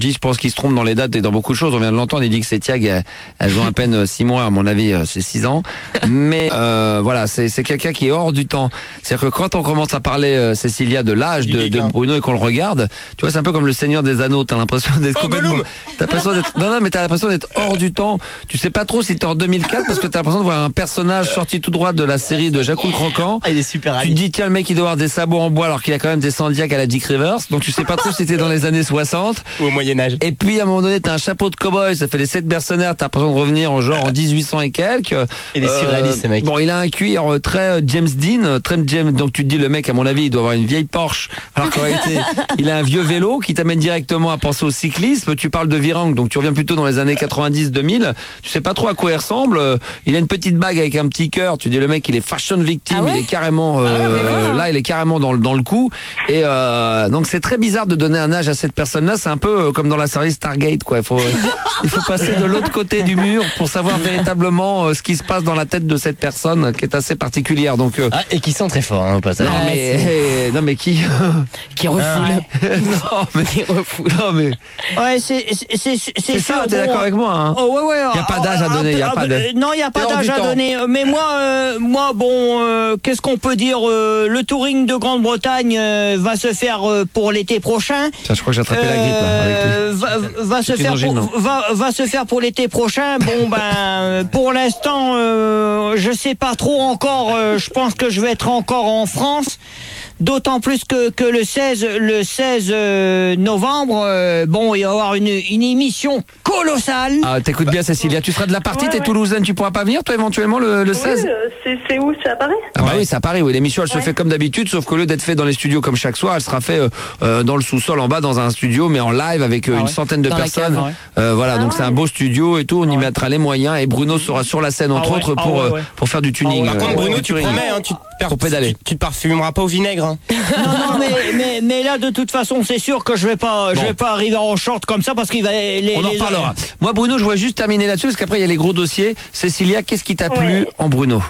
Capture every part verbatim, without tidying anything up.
Je pense qu'il se trompe dans les dates et dans beaucoup de choses. On vient de l'entendre, il dit que ces Tiag, elles ont à peine six mois, à mon avis, c'est six ans. Mais euh, voilà, c'est, c'est quelqu'un qui est hors du temps. C'est-à-dire que quand on commence à parler, euh, Cécilia, de l'âge de, de Bruno et qu'on le regarde, tu vois, c'est un peu comme le Seigneur des Anneaux. T'as l'impression d'être oh, complètement... T'as l'impression d'être... Non, non, mais t'as l'impression d'être hors du temps. Tu sais pas trop si t'es en deux mille quatre parce que t'as l'impression de voir un personnage sorti tout droit de la série de Jacques le Croquant. Ah, il est super. Tu te dis, tiens, le mec, il doit avoir des sabots en bois alors qu'il a quand même des Sandiac à la Dick Rivers. Donc tu sais pas trop si t'es dans les années soixante. Ou au Moyen-Âge. Et puis, à un moment donné, t'as un chapeau de cow-boy, ça fait les sept mercenaires, t'as l'impression de revenir en genre en dix-huit cents et quelques. Il est euh, surréaliste, ce mec. Bon, il a un cuir très James Dean, très James, donc tu te dis, le mec, à mon avis, il doit avoir une vieille Porsche, alors qu'en réalité, il a un vieux vélo qui t'amène directement à penser au cyclisme. Tu parles de Virang, donc tu reviens plutôt dans les années quatre-vingt-dix deux mille. Tu sais pas trop à quoi il ressemble. Il a une petite bague avec un petit cœur. Tu dis, le mec, il est fashion victime, ah ouais, il est carrément, euh, ah ouais, là, il est carrément dans le, dans le coup. Et, euh, donc c'est très bizarre de donner un âge à cette personne-là. C'est un peu comme dans la série Stargate, quoi. Il faut, il faut passer de l'autre côté du mur pour savoir véritablement euh, ce qui se passe dans la tête de cette personne qui est assez particulière. Donc, euh, ah, et qui sent très fort, hein, au passage. Non, ah, mais, eh, non, mais qui, qui refoule. Ah, non, mais, qui refoule. Non, mais. Ouais, c'est, c'est, c'est, c'est, c'est ça, t'es bon, d'accord avec moi, hein? Oh, ouais, ouais. Il n'y a pas d'âge à donner, il n'y a pas de. Non, il n'y a pas d'âge à donner. Mais moi, euh, moi, bon, euh, qu'est-ce qu'on peut dire, euh, le touring de Grande-Bretagne euh, va se faire euh, pour l'été prochain. Ça, je crois que j'ai attrapé euh, la grippe, là, avec euh, va, va se faire pour, va, va se faire pour l'été prochain. Bon, ben, pour l'instant, euh, je sais pas trop encore. Euh, je pense que je vais être encore en France. D'autant plus que, que le seize, le seize novembre, euh, bon, il va y avoir une, une émission colossale. Ah, t'écoutes bien, Cécilia. Tu seras de la partie, ouais, t'es ouais. toulousaine, tu pourras pas venir, toi, éventuellement, le, le seize? Oui, c'est, c'est où? C'est à Paris? Ah, bah ouais. Oui, c'est à Paris, oui. L'émission, elle ouais. se fait comme d'habitude, sauf qu'au lieu d'être fait dans les studios comme chaque soir, elle sera fait euh, dans le sous-sol, en bas, dans un studio, mais en live, avec euh, ah, une ouais. centaine de dans personnes. Cave, ouais. euh, voilà, ah, donc ouais. c'est un beau studio et tout, on ah, y ouais. mettra les moyens, et Bruno sera sur la scène, entre ah, autres, ouais. pour, ah, ouais, ouais. pour faire du tuning. Ah, ouais. Par contre, Bruno, tu promets, hein, tu pour pédaler. Tu, tu te parfumeras pas au vinaigre, hein. Non, non, mais, mais, mais là, de toute façon, c'est sûr que je vais pas, bon. je vais pas arriver en short comme ça parce qu'il va, les, on en les parlera. Moi, Bruno, je voudrais juste terminer là-dessus parce qu'après, il y a les gros dossiers. Cécilia, qu'est-ce qui t'a ouais. plu en Bruno?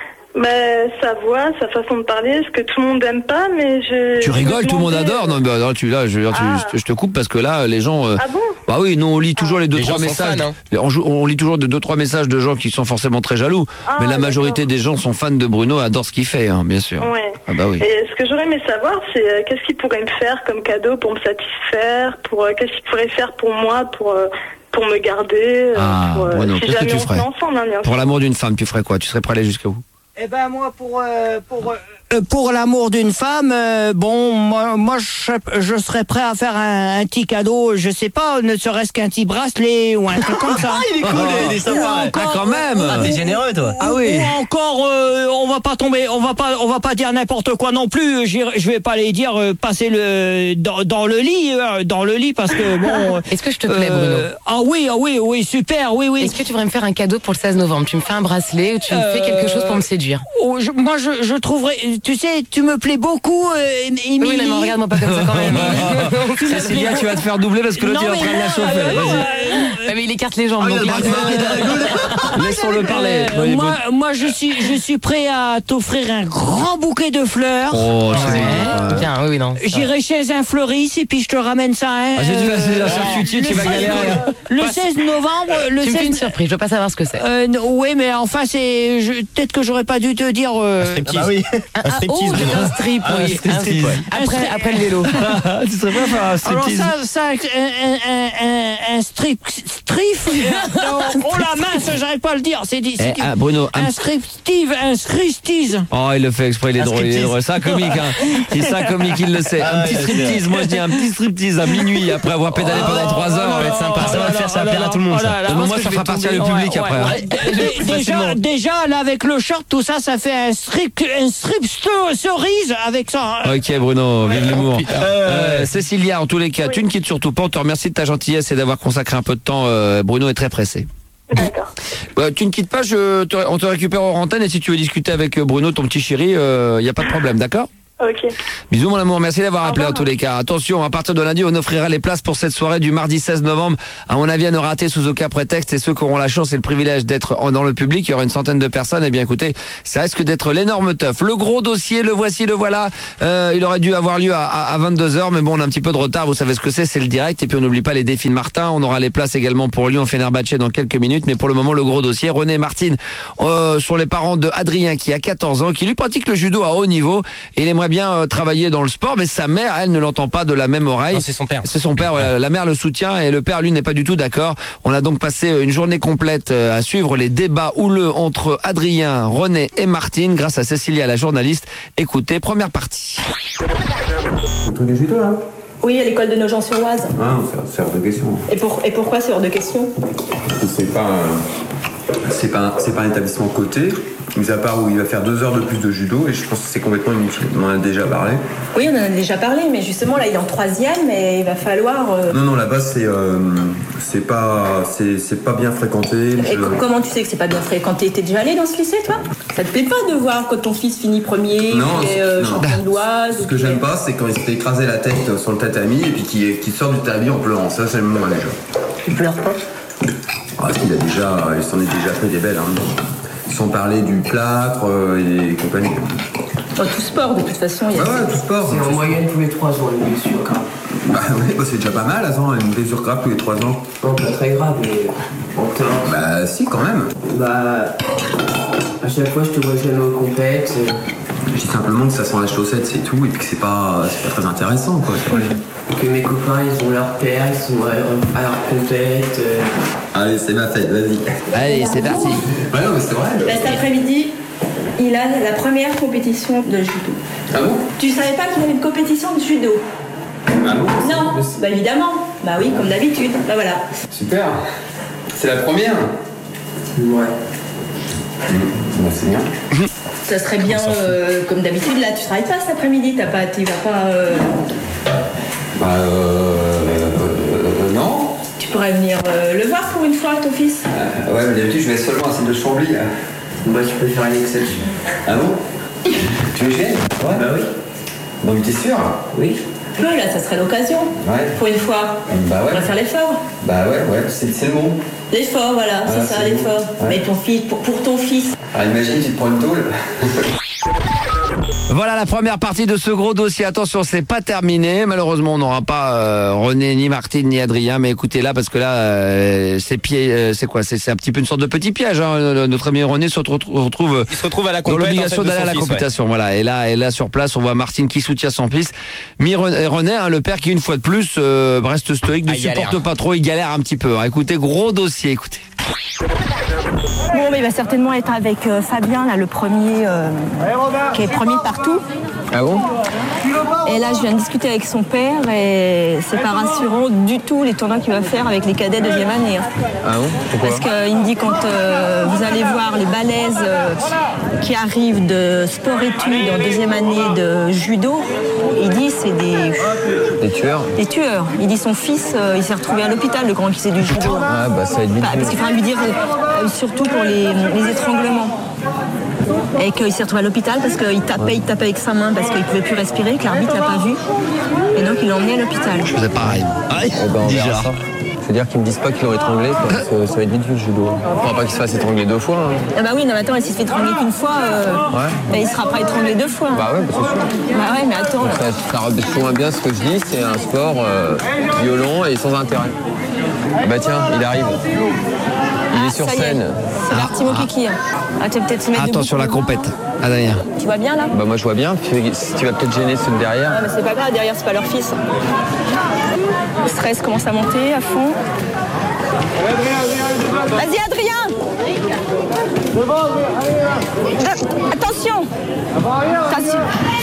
Ben, sa voix, sa façon de parler, ce que tout le monde aime pas, mais je... Tu rigoles, tout le monde adore. Non, bah, non, tu, là, je, ah. tu, je te coupe parce que là, les gens... Euh, ah bon? Bah oui, nous, on lit toujours ah. les deux, les trois messages. Fans, hein. on, on lit toujours de deux, trois messages de gens qui sont forcément très jaloux. Ah, mais la majorité d'accord. des gens sont fans de Bruno, adorent ce qu'il fait, hein, bien sûr. Ouais. Ah bah oui. Et ce que j'aurais aimé savoir, c'est euh, qu'est-ce qu'il pourrait me faire comme cadeau pour me satisfaire, pour, euh, qu'est-ce qu'il pourrait faire pour moi, pour... Euh, pour me garder, ah, pour, euh, Bruno, si qu'est-ce jamais que tu on ferais ensemble, hein, pour l'amour d'une femme, tu ferais quoi? Tu serais prêt à aller jusqu'à où? Eh ben moi pour euh, pour euh, pour l'amour d'une femme, euh, bon moi moi je, je serais prêt à faire un, un petit cadeau, je sais pas, ne serait-ce qu'un petit bracelet ou un truc comme ça. Ah, il est cool, oh, il est sympa. Ah, quand même. Ah, t'es généreux toi. Ah oui. Ou encore euh, on va pas tomber, on va pas on va pas dire n'importe quoi non plus. J'irai, je vais pas aller dire euh, passer le dans, dans le lit euh, dans le lit parce que bon. Est-ce que je te plais, Bruno? euh, Ah oui, ah oui, oui, super, oui oui. Est-ce que tu voudrais me faire un cadeau pour le seize novembre? Tu me fais un bracelet ou tu me euh, fais quelque chose pour me séduire? Oh, je, moi je, je trouverais, tu sais, tu me plais beaucoup, euh, Émilie. Oui, mais regarde-moi pas comme ça quand même. Cécilia, tu vas te faire doubler parce que l'autre il est en train de la chauffer. Vas-y. Mais il écarte les jambes. Laissons-le parler. Euh, moi, moi, je suis, je suis prêt à t'offrir un grand bouquet de fleurs. Oh, c'est ouais. Bien, oui, oui, non. J'irai chez un fleuriste et puis je te ramène ça. Hein, ah, j'ai dû passer un charcutier, tu vas galérer. Le seize novembre, le tu seize... me fais une surprise, je veux pas savoir ce que c'est. Euh, oui, mais enfin, c'est, je... peut-être que j'aurais pas dû te dire. Euh... Un striptease. Ah, bah oui. Un, un striptease. Oh, un strip, oui. Un strip, ouais. Après, après le vélo. Tu serais pas faire un striptease? Alors ça, ça, un, un, un, un strip, strip. Oh la mince, j'arrive pas à le dire. C'est dit. Eh, ah, Bruno, un, un striptease, un striptease. Oh, il le fait exprès, il est drôle, il est drôle. C'est un comique, hein. Il est un comique, il le sait. Un petit striptease, moi je dis un petit striptease à minuit après avoir pédalé pendant trois heures. Ça va être sympa. Ça va le faire, ça va plaire à tout le monde. Moi, ça fera partir le public après. Déjà, déjà, là, avec le short, tout ça, ça fait un strip, un strip cerise avec ça. Ok, Bruno, vive l'humour. Euh, Cécilia, en tous les cas, oui. tu ne quittes surtout pas. On te remercie de ta gentillesse et d'avoir consacré un peu de temps. Euh, Bruno est très pressé. D'accord. Bah, tu ne quittes pas, je te, on te récupère en antenne et si tu veux discuter avec Bruno, ton petit chéri, il euh, n'y a pas de problème, d'accord? Ok. Bisous mon amour, merci d'avoir appelé en tous les cas. Attention, à partir de lundi, on offrira les places pour cette soirée du mardi seize novembre. À mon avis, à ne rater sous aucun prétexte. Et ceux qui auront la chance et le privilège d'être dans le public, il y aura une centaine de personnes. Eh bien écoutez, ça risque d'être l'énorme teuf. Le gros dossier, le voici, le voilà. Euh, il aurait dû avoir lieu à, à, à vingt-deux heures, mais bon, on a un petit peu de retard. Vous savez ce que c'est, c'est le direct. Et puis on n'oublie pas les défis de Martin. On aura les places également pour Lyon-Fenerbahçe dans quelques minutes. Mais pour le moment, le gros dossier, René et Martine euh, sont les parents de Adrien qui a quatorze ans, qui lui pratique le judo à haut niveau. Et il aimerait bien euh, travailler dans le sport, mais sa mère, elle, ne l'entend pas de la même oreille. Non, c'est son père. C'est son père, ouais. La mère le soutient et le père, lui, n'est pas du tout d'accord. On a donc passé une journée complète à suivre les débats houleux entre Adrien, René et Martine grâce à Cécilia, la journaliste. Écoutez, première partie. Vous truc de judo, là? Oui, à l'école de Nogent-sur-Oise. Ah, c'est hors de question. Et, pour, et pourquoi c'est hors de question? C'est pas, c'est pas, c'est pas un établissement coté, mis à part où il va faire deux heures de plus de judo, et je pense que c'est complètement inutile. On en a déjà parlé. Oui, on en a déjà parlé, mais justement, là, il est en troisième, et il va falloir... Euh... Non, non, là-bas, c'est, euh, c'est pas, c'est, c'est pas bien fréquenté. Et je... comment tu sais que c'est pas bien fréquenté? T'es déjà allé dans ce lycée, toi? Ça te plaît pas de voir quand ton fils finit premier, non, qu'il est euh, champion de l'Oise? Ce que j'aime pas, c'est quand il se fait écraser la tête sur le tatami, et puis qu'il, qu'il sort du tatami en pleurant. Ça, c'est le moment déjà. Tu pleures pas? Parce qu'il a déjà, il s'en est déjà fait des belles. Hein. Sans parler du plâtre euh, et compagnie. Oh, tout sport, de toute façon. Il y a... Ouais, ouais, tout sport. C'est en moyenne tous les trois ans une blessure grave. Bah oui, bah, c'est déjà pas mal, attends, une blessure grave tous les trois ans. Non, pas très grave, mais en temps. Bah si, quand même. Bah, à chaque fois, je te vois jamais aux compètes. Je dis simplement que ça sent la chaussette, c'est tout, et puis que c'est pas, c'est pas très intéressant, quoi. Que mes copains, ils ont leur père, ils sont à, à leur compète. Euh... Allez, c'est ma fête, vas-y. Allez, c'est parti. Ouais, non, mais c'est vrai. Bah, cet après-midi, il a la première compétition de judo. Ah bon? Tu savais pas qu'il y avait une compétition de judo? Ah bon? Non, bah évidemment. Bah oui, comme d'habitude. Bah voilà. Super. C'est la première? Ouais. Mmh. Bah, c'est bien. Ça serait bien, euh, comme d'habitude, là, tu travailles pas cet après-midi, t'as pas, tu vas pas... Euh... Bah, euh, euh... Non. Tu pourrais venir euh, le voir pour une fois, ton fils. Euh, ouais, mais d'habitude, je vais seulement à celle de Chambly, là. Bah, tu peux faire une exception. Ah bon? Tu veux gêner? Ouais. Bah oui. Bon, mais t'es sûr? Oui. Peu, là, ça serait l'occasion. Ouais. Pour une fois. Bah ouais. On va faire l'effort. Bah ouais, ouais, c'est, c'est le mot. L'effort, voilà, Ah, c'est ça, c'est l'effort. bon. Ouais. Mais ton fils, pour, pour ton fils. Alors imagine, tu te prends une tôle. Voilà la première partie de ce gros dossier. Attention, c'est pas terminé. Malheureusement, on n'aura pas euh, René, ni Martine, ni Adrien. Mais écoutez là, parce que là, euh, c'est pied, euh, c'est quoi? C'est, c'est un petit peu une sorte de petit piège. Hein. Notre ami René se retrouve, Il se retrouve à la dans compète, l'obligation en fait, d'aller à la de son fils, compétition. Voilà. Et là, et là sur place, on voit Martine qui soutient son fils. Mais René, René hein, le père, qui une fois de plus euh, reste stoïque, ne Ah, il supporte galère. pas trop, il galère un petit peu. Hein. Écoutez, gros dossier. Écoutez. Bon, mais il va certainement être avec euh, Fabien, là, le premier, euh, qui est premier de partout. Ah bon? Et là, je viens de discuter avec son père et c'est pas rassurant du tout les tournois qu'il va faire avec les cadets deuxième année. Hein. Ah bon? Pourquoi? Parce qu'il me dit quand euh, vous allez voir les balaises euh, qui arrivent de sport-études en deuxième année de judo, il dit c'est des, Des tueurs? des tueurs. Il dit son fils, euh, il s'est retrouvé à l'hôpital, le grand qui faisait du judo. Ah bah ça va être vite. Bah, parce qu'il faudra lui dire euh, surtout pour les, les étranglements. Et qu'il s'est retrouvé à l'hôpital parce qu'il tapait, il tapait avec sa main parce qu'il ne pouvait plus respirer, que l'arbitre l'a pas vu. Et donc il l'a emmené à l'hôpital. Je faisais pareil. Eh ben, on verra ça. Faut dire qu'ils me disent pas qu'ils l'ont étranglé, quoi, parce que ça va être vite vu le judo. On va pas qu'il se fasse étrangler deux fois. Hein. Ah bah oui, non mais attends, s'il se fait étrangler qu'une fois, euh, Ouais. bah, il sera pas étranglé deux fois. Bah ouais, bah, c'est sûr. Bah ouais, mais attends. Là. Ça, ça rappelle souvent bien ce que je dis, c'est un sport euh, violent et sans intérêt. Bah tiens, il arrive. Il est sur Ça y est, scène. c'est parti mon kiki. Ah, tu vas peut-être se mettre debout. Attention la compète. Adrien. Tu vois bien là? Bah moi je vois bien, tu, tu vas peut-être gêner ceux de derrière. Ah, mais c'est pas grave, derrière c'est pas leur fils. Le stress commence à monter à fond. Vas-y Adrien! De- Attention! Attention!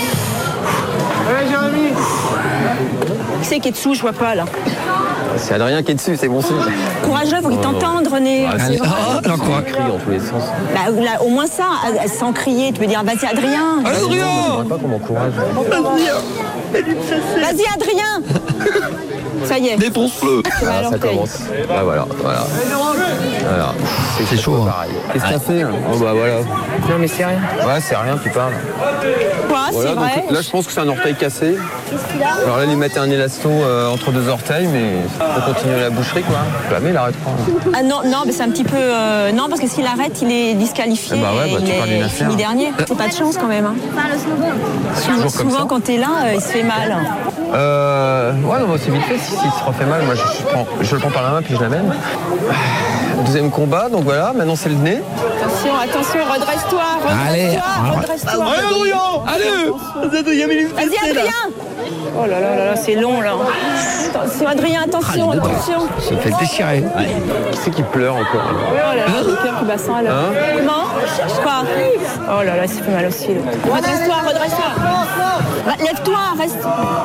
Qui c'est qui est dessous? Je vois pas là. C'est Adrien qui est dessus, c'est bon signe. Courageux, faut qu'il t'entende René. Ah, C'est c'est vrai. Oh, l'encourage. crie dans tous les sens. Bah, là, au moins ça, sans crier, tu peux dire vas-y Adrien! Je ne pas qu'on m'encourage. Vas-y Adrien! Ça y est. Défonce-le. Ah, ça commence. Ah, voilà, voilà. voilà. C'est chaud. Hein. Qu'est-ce que t'as fait hein? Oh bah voilà. Non mais c'est rien. Ouais, c'est rien, tu parles. Quoi, Voilà, c'est donc, vrai. là, je pense que c'est un orteil cassé. Alors là, lui mettre un élasto euh, entre deux orteils, mais faut continuer la boucherie, quoi. Jamais, il arrête pas. Ah non, non, mais c'est un petit peu... euh, non, parce que s'il arrête, il est disqualifié. Eh bah ouais, bah, et tu il parles d'une est affaire. fini dernier. C'est pas de chance quand même. Hein. Souvent, souvent quand t'es là, euh, il se fait mal. Euh, ouais, non, c'est vite fait. Si, si il se refait mal, moi, je, je, prends, je le prends par la main puis je l'amène. Deuxième combat, donc voilà, maintenant c'est le nez. Attention, attention, redresse-toi, Allez, redresse-toi, redresse-toi. Allez, Adrien. Vas-y, Adrien. Oh là là là là, c'est long là. Attention, Adrien, attention, attention. Ça fait déchirer. Qui c'est qui pleure encore là? Oh là là, le cœur qui bat sans alors. Hein Comment? Quoi? Oh là là, ça fait mal aussi. Là. Redresse-toi, redresse-toi. Lève-toi, reste.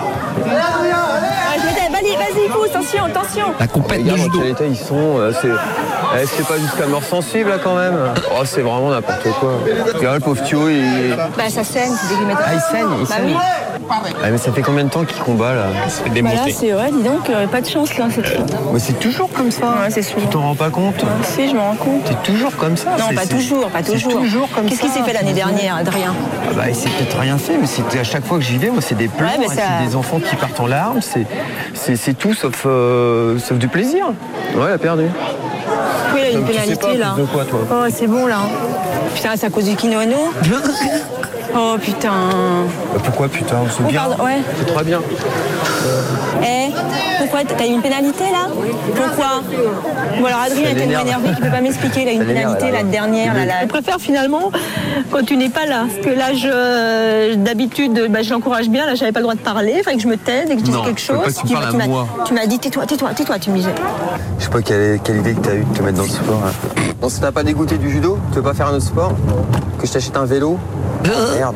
Ah, je m'étais- Vas-y, vas-y, pousse, attention, attention. La compète de Regarde dans judo. quel état ils sont. euh, c'est eh, c'est pas jusqu'à mort sensible là quand même. Oh, c'est vraiment n'importe quoi. Regarde le pauvre Thio, il. Bah ça saigne, c'est dégueu. Ah, il saigne, il Bah saigne. oui. Ah, mais ça fait combien de temps qu'il combat là? C'est Bah là, c'est vrai, dis donc, euh, pas de chance là cette fois. Mais c'est toujours comme ça. Ouais, c'est souvent. Tu t'en rends pas compte? Ouais, si, je m'en rends compte. C'est toujours comme ça. Non, c'est- pas c'est- toujours, pas c'est toujours. toujours comme Qu'est-ce qui ça. s'est fait l'année dernière, Adrien? Ah bah, il s'est peut-être rien fait, mais c'est à chaque fois que j'y vais, moi, c'est des pleurs, Ouais, mais et ça- c'est des enfants qui partent en larmes, c'est, c'est, c'est tout sauf, euh, sauf du plaisir. Ouais, il a perdu. Oui, il a une Donc, tu sais pénalité pas, là. de quoi, toi? Oh, c'est bon là. Putain, c'est à cause du kimono. Oh putain. Bah, pourquoi putain? C'est Oh, bien. pardon, ouais. C'est très bien. Eh, pourquoi? T'as eu une pénalité là? Pourquoi? Bon alors Adrien est tellement l'énerve. énervé qu'il peut pas m'expliquer. Il a une Ça l'énerve, pénalité là, la dernière. Là, là. Je préfère finalement quand tu n'es pas là. Parce que là, je, d'habitude, bah, je l'encourage bien. Là, j'avais pas le droit de parler. Il fallait que je me taise et que je dise Non, quelque faut pas chose. que tu parles à m'as, moi. tu m'as dit tais-toi, tais-toi, tais-toi, tu me disais. Je sais pas quelle, quelle idée que t'as eu de te mettre dans le sport. Là. Non, ça t'a pas dégoûté du judo? Tu veux pas faire un autre sport? Que je t'achète un vélo? Merde.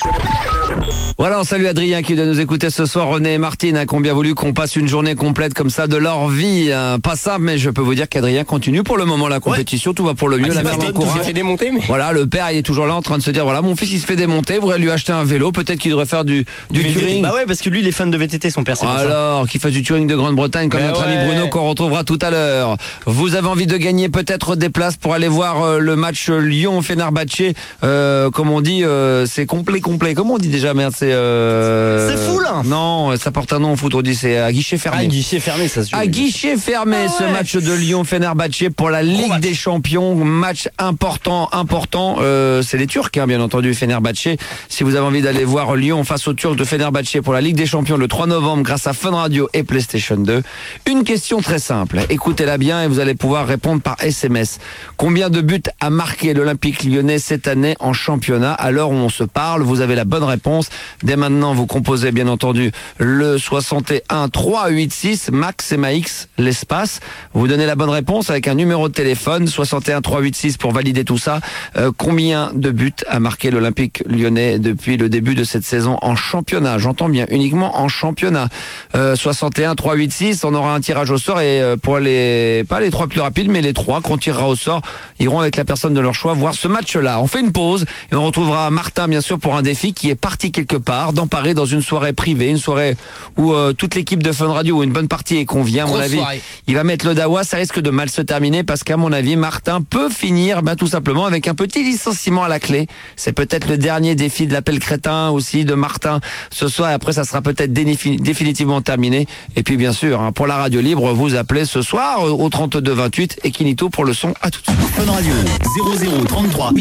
Voilà, on salue Adrien qui doit nous écouter ce soir, René et Martine, hein, qui ont bien voulu qu'on passe une journée complète comme ça de leur vie. Hein. Pas simple, mais je peux vous dire qu'Adrien continue pour le moment la compétition, tout va pour le mieux, la mère l'encourage. Il s'est fait démonter, mais. Voilà, le père il est toujours là en train de se dire, voilà, mon fils il se fait démonter, vous voudrez lui acheter un vélo, peut-être qu'il devrait faire du, du touring. Bah ouais, parce que lui, il est fan de V T T, son père, c'est pour ça. Alors, qu'il fasse du touring de Grande-Bretagne comme Ben notre ami ouais. Bruno qu'on retrouvera tout à l'heure. Vous avez envie de gagner peut-être des places pour aller voir euh, le match Lyon-Fenerbahçe. Euh, comme on dit, euh, c'est complet, complet. Comment on dit déjà, merde, c'est... Euh... C'est full. Non, ça porte un nom au foot, on dit c'est à guichet fermé. Ah, guichet fermé, ça se joue. À guichet fermé, Ah ce ouais. match de Lyon-Fenerbahçe pour la Ligue des Champions. Match important, important. Euh, c'est les Turcs, hein, bien entendu, Fenerbahçe. Si vous avez envie d'aller voir Lyon face aux Turcs de Fenerbahçe pour la Ligue des Champions le trois novembre grâce à Fun Radio et PlayStation deux. Une question très simple. Écoutez-la bien et vous allez pouvoir répondre par S M S. Combien de buts a marqué l'Olympique Lyonnais cette année en championnat? À l'heure où on se parle, vous avez la bonne réponse. Dès maintenant, vous composez bien entendu le soixante et un trois huit six, Max et Max, l'espace. Vous donnez la bonne réponse avec un numéro de téléphone, soixante et un trois huit six pour valider tout ça. Euh, combien de buts a marqué l'Olympique Lyonnais depuis le début de cette saison en championnat? J'entends bien, uniquement en championnat. Euh, soixante et un trois huit six, on aura un tirage au sort et euh, pour les, pas les trois plus rapides, mais les trois qu'on tirera au sort, iront avec la personne de leur choix voir ce match-là. On fait une pause et on retrouvera Martin, bien sûr, pour un défi qui est parti quelque part, dans Paris, dans une soirée privée, une soirée où euh, toute l'équipe de Fun Radio, où une bonne partie est convient, à mon Grosse avis. soirée. Il va mettre le dawa, ça risque de mal se terminer parce qu'à mon avis, Martin peut finir ben, tout simplement avec un petit licenciement à la clé. C'est peut-être le dernier défi de l'appel crétin aussi de Martin ce soir et après ça sera peut-être déni- définitivement terminé. Et puis bien sûr, hein, pour la radio libre, vous appelez ce soir au trente-deux vingt-huit et Kinito pour le son. À tout de suite. Fun Radio zéro zéro trente-trois